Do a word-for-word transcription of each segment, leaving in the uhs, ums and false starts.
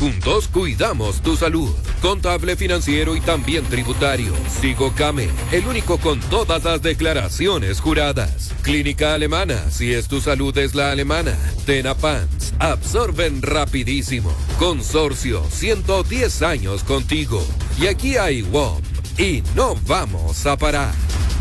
Juntos cuidamos tu salud. Contable, financiero y también tributario. Sigocame, el único con todas las declaraciones juradas. Clínica Alemana, si es tu salud es la alemana. Tenapans, absorben rapidísimo. Consorcio, ciento diez años contigo. Y aquí hay W O M y no vamos a parar.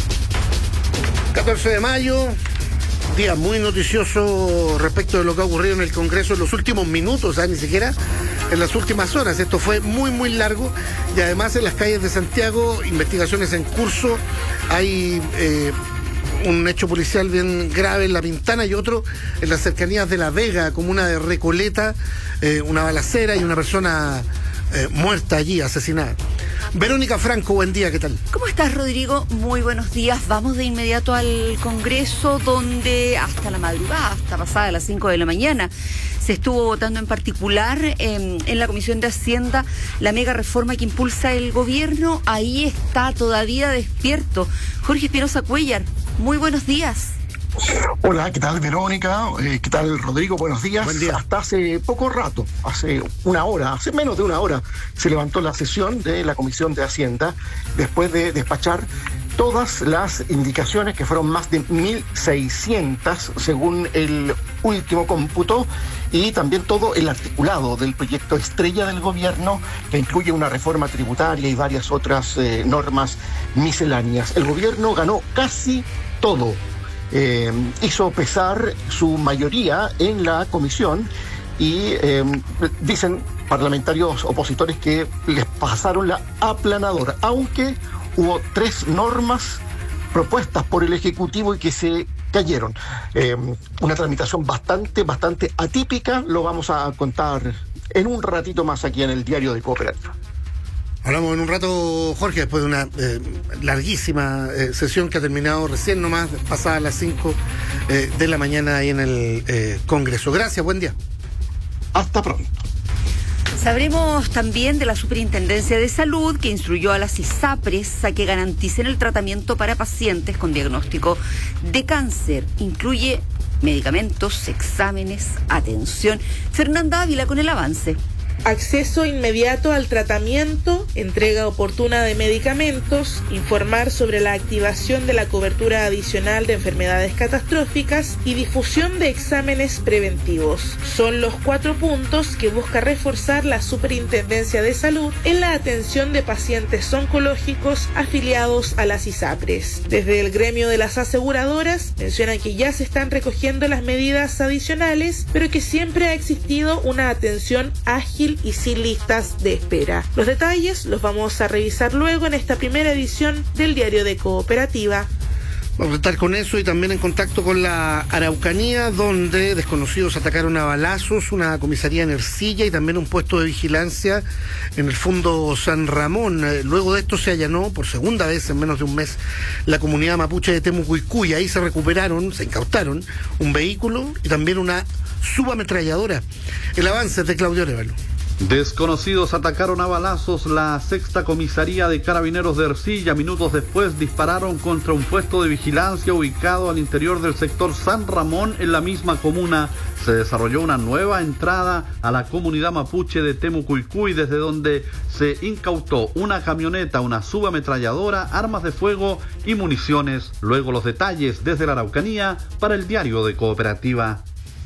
catorce de mayo, día muy noticioso respecto de lo que ha ocurrido en el Congreso en los últimos minutos, ¿eh? Ni siquiera en las últimas horas. Esto fue muy, muy largo y además en las calles de Santiago, investigaciones en curso. Hay eh, un hecho policial bien grave en La Pintana y otro en las cercanías de La Vega, comuna de Recoleta, eh, una balacera y una persona eh, muerta allí, asesinada. Verónica Franco, buen día, ¿qué tal? ¿Cómo estás, Rodrigo? Muy buenos días. Vamos de inmediato al Congreso, donde hasta la madrugada, hasta pasada las cinco de la mañana, se estuvo votando en particular eh, en la Comisión de Hacienda la mega reforma que impulsa el gobierno. Ahí está todavía despierto Jorge Espinosa Cuéllar. Muy buenos días. Hola, ¿qué tal, Verónica? Eh, ¿Qué tal, Rodrigo? Buenos días. Buen día. Hasta hace poco rato, hace una hora, hace menos de una hora, se levantó la sesión de la Comisión de Hacienda después de despachar todas las indicaciones, que fueron más de mil seiscientas según el último cómputo, y también todo el articulado del proyecto estrella del gobierno, que incluye una reforma tributaria y varias otras eh, normas misceláneas. El gobierno ganó casi todo. Eh, hizo pesar su mayoría en la comisión y eh, dicen parlamentarios opositores que les pasaron la aplanadora, aunque hubo tres normas propuestas por el Ejecutivo y que se cayeron. Eh, una tramitación bastante, bastante atípica, lo vamos a contar en un ratito más aquí en el Diario de Cooperativa. Hablamos en un rato, Jorge, después de una eh, larguísima eh, sesión que ha terminado recién nomás, pasadas las cinco eh, de la mañana ahí en el eh, Congreso. Gracias, buen día. Hasta pronto. Sabremos también de la Superintendencia de Salud, que instruyó a las ISAPRES a que garanticen el tratamiento para pacientes con diagnóstico de cáncer. Incluye medicamentos, exámenes, atención. Fernanda Ávila con el avance. Acceso inmediato al tratamiento, entrega oportuna de medicamentos, informar sobre la activación de la cobertura adicional de enfermedades catastróficas y difusión de exámenes preventivos. Son los cuatro puntos que busca reforzar la Superintendencia de Salud en la atención de pacientes oncológicos afiliados a las ISAPRES. Desde el gremio de las aseguradoras mencionan que ya se están recogiendo las medidas adicionales, pero que siempre ha existido una atención ágil y sin listas de espera. Los detalles los vamos a revisar luego en esta primera edición del Diario de Cooperativa. Vamos a estar con eso y también en contacto con la Araucanía, donde desconocidos atacaron a balazos una comisaría en Ercilla y también un puesto de vigilancia en el fondo San Ramón. Luego de esto se allanó por segunda vez en menos de un mes la comunidad mapuche de Temucuicú. Ahí se recuperaron, se incautaron un vehículo y también una subametralladora. El avance es de Claudio Arévalo. Desconocidos atacaron a balazos la sexta comisaría de Carabineros de Ercilla. Minutos después dispararon contra un puesto de vigilancia ubicado al interior del sector San Ramón en la misma comuna. Se desarrolló una nueva entrada a la comunidad mapuche de Temucuicú, desde donde se incautó una camioneta, una subametralladora, armas de fuego y municiones. Luego los detalles desde la Araucanía para el Diario de Cooperativa.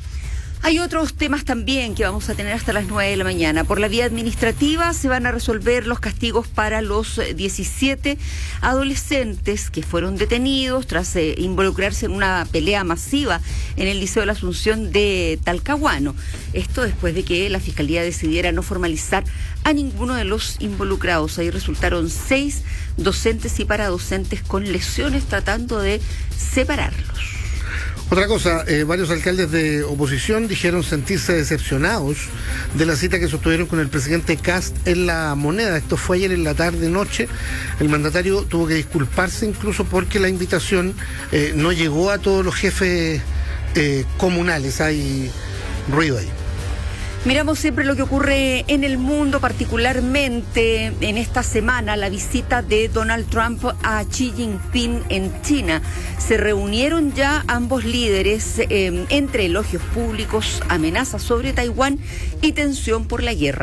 Hay otros temas también que vamos a tener hasta las nueve de la mañana. Por la vía administrativa se van a resolver los castigos para los diecisiete adolescentes que fueron detenidos tras eh, involucrarse en una pelea masiva en el Liceo de la Asunción de Talcahuano. Esto después de que la Fiscalía decidiera no formalizar a ninguno de los involucrados. Ahí resultaron seis docentes y paradocentes con lesiones tratando de separarlos. Otra cosa, eh, varios alcaldes de oposición dijeron sentirse decepcionados de la cita que sostuvieron con el presidente Kast en La Moneda. Esto fue ayer en la tarde-noche. El mandatario tuvo que disculparse incluso porque la invitación eh, no llegó a todos los jefes eh, comunales. Hay ruido ahí. Miramos siempre lo que ocurre en el mundo, particularmente en esta semana, la visita de Donald Trump a Xi Jinping en China. Se reunieron ya ambos líderes eh, entre elogios públicos, amenazas sobre Taiwán y tensión por la guerra.